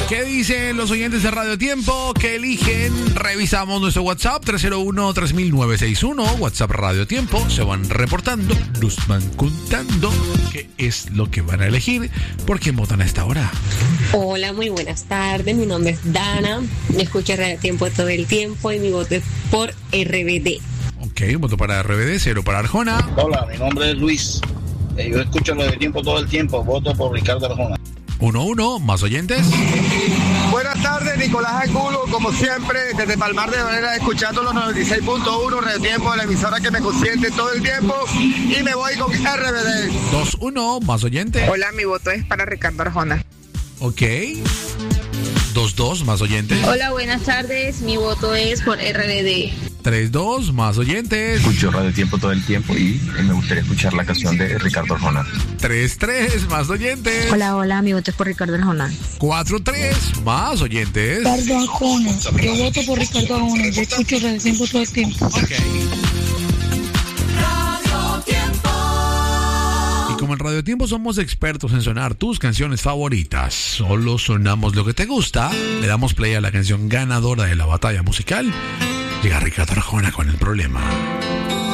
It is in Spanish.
¿Qué dicen los oyentes de Radio Tiempo? ¿Qué eligen? Revisamos nuestro WhatsApp 301-3961, WhatsApp Radio Tiempo. Se van reportando, nos van contando qué es lo que van a elegir. ¿Por quién votan a esta hora? Hola, muy buenas tardes. Mi nombre es Dana. Escucho Radio Tiempo todo el tiempo y mi voto es por RBD. Ok, voto para RBD, 0 para Arjona. Hola, mi nombre es Luis. Yo escucho Radio Tiempo todo el tiempo. Voto por Ricardo Arjona. 1-1, más oyentes. Buenas tardes, Nicolás Angulo, como siempre, desde Palmar de Varela, escuchando los 96.1 Radio Tiempo, la emisora que me consiente todo el tiempo, y me voy con RBD. 2-1, más oyentes. Hola, mi voto es para Ricardo Arjona. Ok. 2-2, más oyentes. Hola, buenas tardes, mi voto es por RBD. 3-2, más oyentes. Escucho Radio Tiempo todo el tiempo y me gustaría escuchar la canción de Ricardo Arjona. 3-3, más oyentes. Hola, mi voto es por Ricardo Arjona. 4-3, más oyentes. Ricardo Arjona. Yo voto por Ricardo Arjona. Yo escucho Radio Tiempo todo el tiempo. Ok. Y como en Radio Tiempo somos expertos en sonar tus canciones favoritas, solo sonamos lo que te gusta, le damos play a la canción ganadora de la batalla musical. Llega Ricardo Arjona con El Problema.